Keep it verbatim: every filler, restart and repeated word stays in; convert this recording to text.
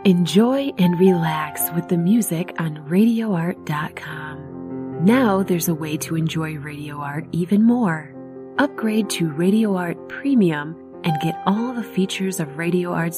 Enjoy and relax with the music on radio art dot com. Now there's a way to enjoy Radio Art even more. Upgrade to Radio Art Premium and get all the features of Radio Art's